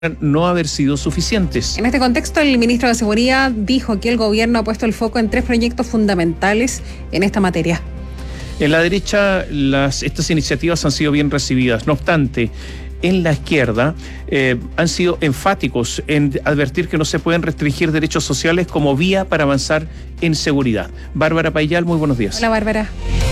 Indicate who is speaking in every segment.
Speaker 1: no haber sido suficientes.
Speaker 2: En este contexto, el ministro de Seguridad dijo que el gobierno ha puesto el foco en 3 proyectos fundamentales en esta materia.
Speaker 1: En la derecha, estas iniciativas han sido bien recibidas. No obstante, en la izquierda han sido enfáticos en advertir que no se pueden restringir derechos sociales como vía para avanzar en seguridad. Bárbara Payal, muy buenos días.
Speaker 2: Hola, Bárbara.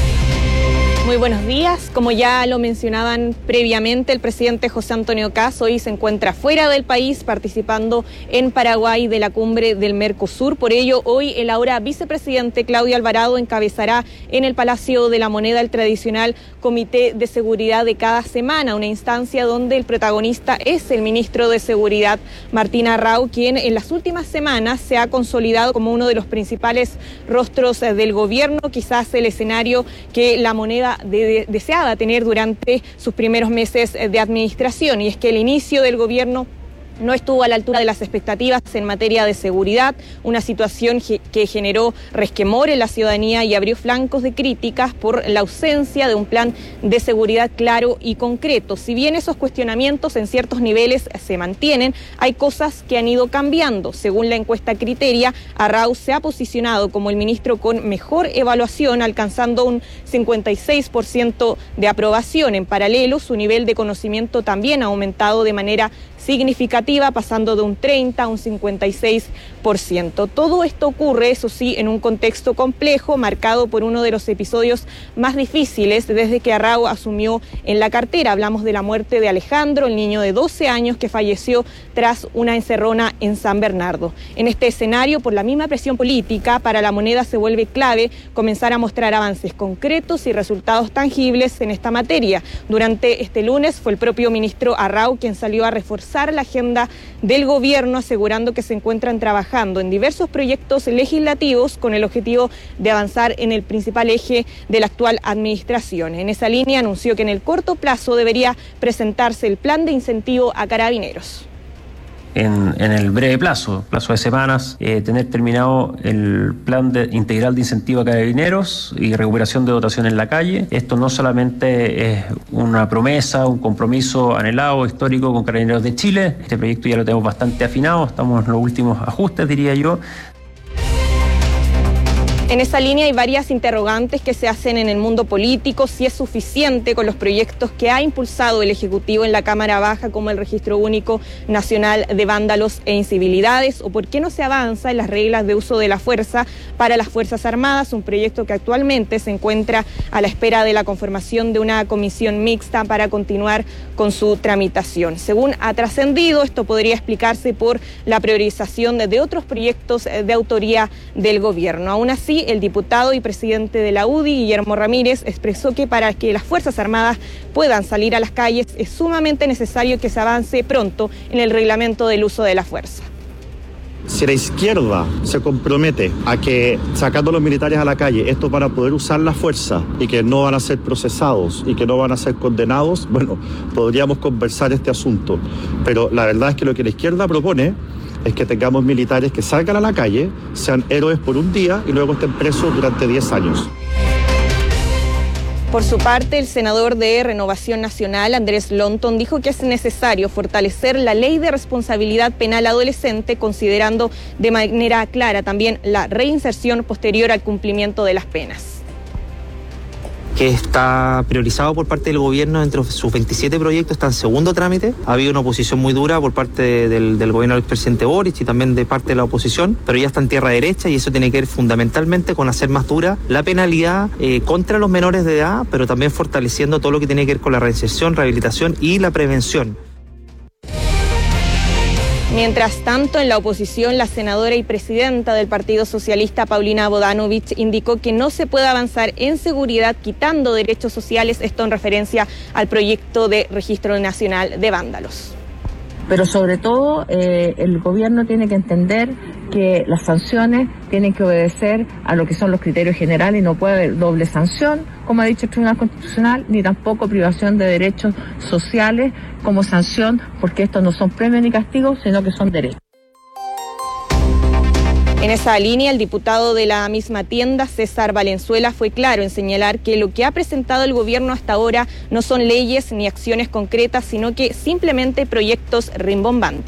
Speaker 3: Muy buenos días. Como ya lo mencionaban previamente, el presidente José Antonio Kast hoy se encuentra fuera del país participando en Paraguay de la cumbre del Mercosur. Por ello, hoy el ahora vicepresidente Claudio Alvarado encabezará en el Palacio de la Moneda el tradicional Comité de Seguridad de cada semana, una instancia donde el protagonista es el ministro de Seguridad, Martín Arrau, quien en las últimas semanas se ha consolidado como uno de los principales rostros del gobierno, quizás el escenario que la moneda deseaba tener durante sus primeros meses de administración, y es que el inicio del gobierno no estuvo a la altura de las expectativas en materia de seguridad, una situación que generó resquemor en la ciudadanía y abrió flancos de críticas por la ausencia de un plan de seguridad claro y concreto. Si bien esos cuestionamientos en ciertos niveles se mantienen, hay cosas que han ido cambiando. Según la encuesta Criteria, Arrau se ha posicionado como el ministro con mejor evaluación, alcanzando un 56% de aprobación. En paralelo, su nivel de conocimiento también ha aumentado de manera significativa, pasando de un 30 a un 56%. Todo esto ocurre, eso sí, en un contexto complejo, marcado por uno de los episodios más difíciles desde que Arrau asumió en la cartera. Hablamos de la muerte de Alejandro, el niño de 12 años que falleció tras una encerrona en San Bernardo. En este escenario, por la misma presión política, para la moneda se vuelve clave comenzar a mostrar avances concretos y resultados tangibles en esta materia. Durante este lunes fue el propio ministro Arrau quien salió a reforzar la agenda del gobierno, asegurando que se encuentran trabajando en diversos proyectos legislativos con el objetivo de avanzar en el principal eje de la actual administración. En esa línea anunció que en el corto plazo debería presentarse el plan de incentivo a carabineros.
Speaker 4: En el breve plazo de semanas, tener terminado el plan integral de incentivo a carabineros y recuperación de dotación en la calle. Esto no solamente es una promesa, un compromiso anhelado, histórico con Carabineros de Chile. Este proyecto ya lo tenemos bastante afinado, estamos en los últimos ajustes, diría yo.
Speaker 3: En esa línea hay varias interrogantes que se hacen en el mundo político: si es suficiente con los proyectos que ha impulsado el Ejecutivo en la Cámara Baja, como el Registro Único Nacional de Vándalos e Incivilidades, o por qué no se avanza en las reglas de uso de la fuerza para las Fuerzas Armadas, un proyecto que actualmente se encuentra a la espera de la conformación de una comisión mixta para continuar con su tramitación. Según ha trascendido, esto podría explicarse por la priorización de otros proyectos de autoría del gobierno. Aún así, el diputado y presidente de la UDI, Guillermo Ramírez, expresó que para que las Fuerzas Armadas puedan salir a las calles es sumamente necesario que se avance pronto en el reglamento del uso de la fuerza.
Speaker 5: Si la izquierda se compromete a que sacando a los militares a la calle, esto para poder usar la fuerza y que no van a ser procesados y que no van a ser condenados, bueno, podríamos conversar este asunto. Pero la verdad es que lo que la izquierda propone es que tengamos militares que salgan a la calle, sean héroes por un día y luego estén presos durante 10 años.
Speaker 3: Por su parte, el senador de Renovación Nacional, Andrés Lonton, dijo que es necesario fortalecer la ley de responsabilidad penal adolescente, considerando de manera clara también la reinserción posterior al cumplimiento de las penas.
Speaker 6: Que está priorizado por parte del gobierno. Entre sus 27 proyectos está en segundo trámite. Ha habido una oposición muy dura por parte del gobierno del presidente Boric y también de parte de la oposición, pero ya está en tierra derecha, y eso tiene que ver fundamentalmente con hacer más dura la penalidad contra los menores de edad, pero también fortaleciendo todo lo que tiene que ver con la reinserción, rehabilitación y la prevención.
Speaker 3: Mientras tanto, en la oposición, la senadora y presidenta del Partido Socialista, Paulina Bodanovich, indicó que no se puede avanzar en seguridad quitando derechos sociales, esto en referencia al proyecto de Registro Nacional de Vándalos.
Speaker 7: Pero sobre todo el gobierno tiene que entender que las sanciones tienen que obedecer a lo que son los criterios generales y no puede haber doble sanción, como ha dicho el Tribunal Constitucional, ni tampoco privación de derechos sociales como sanción, porque estos no son premios ni castigos, sino que son derechos.
Speaker 3: En esa línea, el diputado de la misma tienda, César Valenzuela, fue claro en señalar que lo que ha presentado el gobierno hasta ahora no son leyes ni acciones concretas, sino que simplemente proyectos rimbombantes.